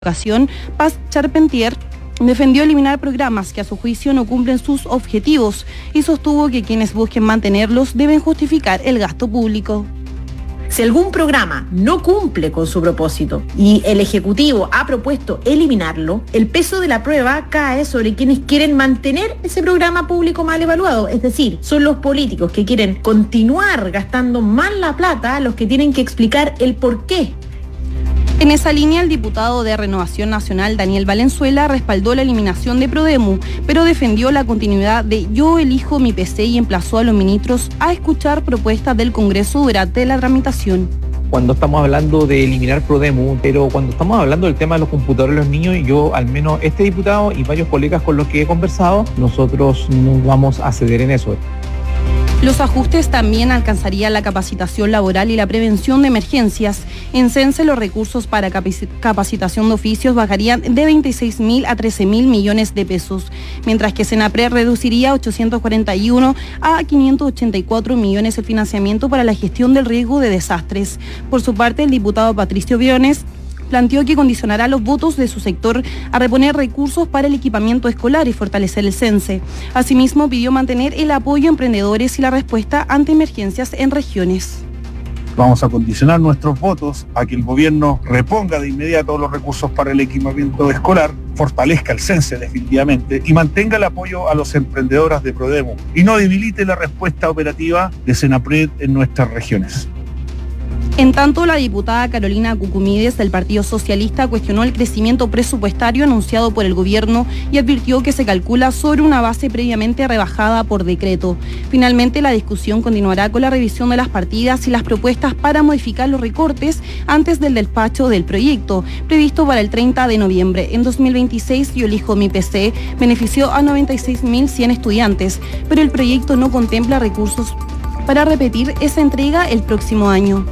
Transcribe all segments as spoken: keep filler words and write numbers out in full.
Educación, Paz Charpentier, defendió eliminar programas que a su juicio no cumplen sus objetivos y sostuvo que quienes busquen mantenerlos deben justificar el gasto público. Si algún programa no cumple con su propósito y el Ejecutivo ha propuesto eliminarlo, el peso de la prueba cae sobre quienes quieren mantener ese programa público mal evaluado. Es decir, son los políticos que quieren continuar gastando mal la plata los que tienen que explicar el por qué. En esa línea, el diputado de Renovación Nacional, Daniel Valenzuela, respaldó la eliminación de Prodemu, pero defendió la continuidad de Yo elijo mi P C y emplazó a los ministros a escuchar propuestas del Congreso durante la tramitación. Cuando estamos hablando de eliminar Prodemu, pero cuando estamos hablando del tema de los computadores de los niños, yo, al menos este diputado y varios colegas con los que he conversado, nosotros no vamos a ceder en eso. Los ajustes también alcanzarían la capacitación laboral y la prevención de emergencias. En Sense, los recursos para capacitación de oficios bajarían de veintiséis mil a trece mil millones de pesos, mientras que Senapred reduciría ochocientos cuarenta y uno a quinientos ochenta y cuatro millones el financiamiento para la gestión del riesgo de desastres. Por su parte, el diputado Patricio Briones planteó que condicionará los votos de su sector a reponer recursos para el equipamiento escolar y fortalecer el Sense. Asimismo, pidió mantener el apoyo a emprendedores y la respuesta ante emergencias en regiones. Vamos a condicionar nuestros votos a que el gobierno reponga de inmediato los recursos para el equipamiento escolar, fortalezca el Sense definitivamente y mantenga el apoyo a los emprendedoras de Prodemu y no debilite la respuesta operativa de Senapred en nuestras regiones. En tanto, la diputada Carolina Cucumides del Partido Socialista cuestionó el crecimiento presupuestario anunciado por el gobierno y advirtió que se calcula sobre una base previamente rebajada por decreto. Finalmente, la discusión continuará con la revisión de las partidas y las propuestas para modificar los recortes antes del despacho del proyecto, previsto para el treinta de noviembre. En dos mil veintiséis, Yo elijo mi P C benefició a noventa y seis mil cien estudiantes, pero el proyecto no contempla recursos para repetir esa entrega el próximo año.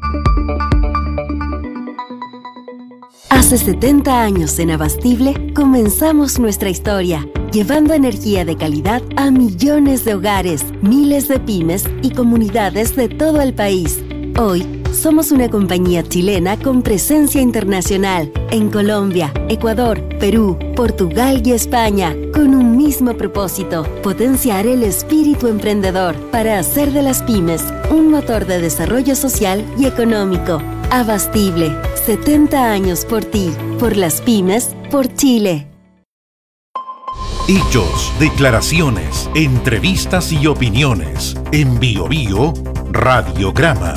Hace setenta años en Abastible comenzamos nuestra historia, llevando energía de calidad a millones de hogares, miles de pymes y comunidades de todo el país. Hoy somos una compañía chilena con presencia internacional en Colombia, Ecuador, Perú, Portugal y España, con un mismo propósito: potenciar el espíritu emprendedor para hacer de las pymes un motor de desarrollo social y económico. Abastible, setenta años por ti, por las pymes, por Chile. Hechos, declaraciones, entrevistas y opiniones. En Bio Bio, Radiograma.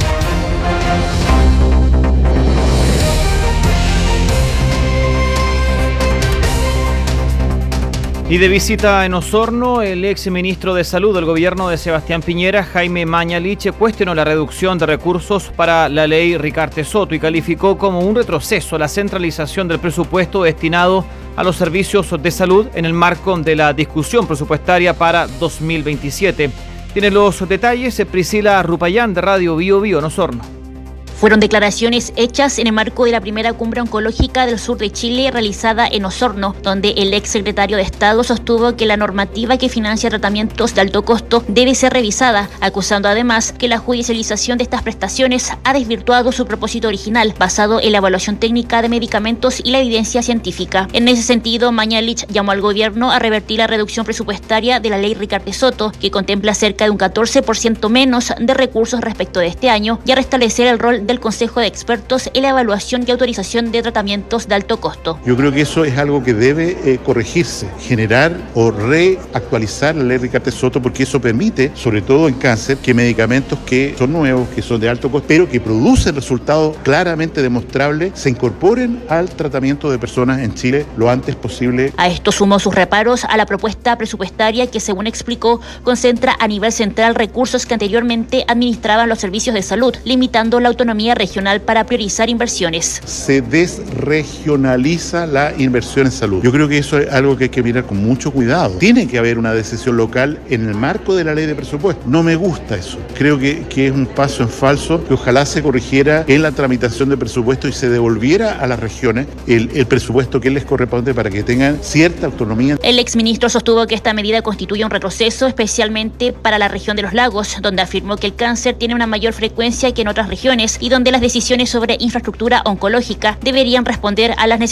Y de visita en Osorno, el ex ministro de Salud del gobierno de Sebastián Piñera, Jaime Mañalich, cuestionó la reducción de recursos para la ley Ricardo Soto y calificó como un retroceso la centralización del presupuesto destinado a los servicios de salud en el marco de la discusión presupuestaria para dos mil veintisiete. Tiene los detalles Priscila Rupayán de Radio Bio Bio en Osorno. Fueron declaraciones hechas en el marco de la primera cumbre oncológica del sur de Chile realizada en Osorno, donde el ex secretario de Estado sostuvo que la normativa que financia tratamientos de alto costo debe ser revisada, acusando además que la judicialización de estas prestaciones ha desvirtuado su propósito original, basado en la evaluación técnica de medicamentos y la evidencia científica. En ese sentido, Mañalich llamó al gobierno a revertir la reducción presupuestaria de la ley Ricardo Soto, que contempla cerca de un catorce por ciento menos de recursos respecto de este año, y a restablecer el rol de del Consejo de Expertos en la evaluación y autorización de tratamientos de alto costo. Yo creo que eso es algo que debe eh, corregirse, generar o reactualizar la ley Ricardo Soto, porque eso permite, sobre todo en cáncer, que medicamentos que son nuevos, que son de alto costo, pero que producen resultados claramente demostrables, se incorporen al tratamiento de personas en Chile lo antes posible. A esto sumó sus reparos a la propuesta presupuestaria que, según explicó, concentra a nivel central recursos que anteriormente administraban los servicios de salud, limitando la autonomía regional para priorizar inversiones. Se desregionaliza la inversión en salud. Yo creo que eso es algo que hay que mirar con mucho cuidado. Tiene que haber una decisión local en el marco de la ley de presupuesto. No me gusta eso. Creo que, que es un paso en falso, que ojalá se corrigiera en la tramitación de presupuesto y se devolviera a las regiones el, el presupuesto que les corresponde para que tengan cierta autonomía. El exministro sostuvo que esta medida constituye un retroceso, especialmente para la región de los lagos, donde afirmó que el cáncer tiene una mayor frecuencia que en otras regiones y donde las decisiones sobre infraestructura oncológica deberían responder a las necesidades